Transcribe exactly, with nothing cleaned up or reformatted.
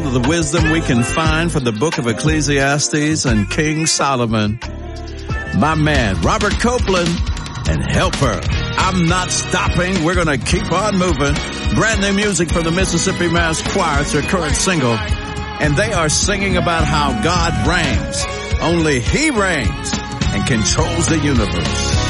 of the wisdom we can find from the book of Ecclesiastes and King Solomon. My man, Robert Copeland and Helper. I'm not stopping. We're going to keep on moving. Brand new music from the Mississippi Mass Choir. It's their current single. And they are singing about how God reigns. Only He reigns and controls the universe.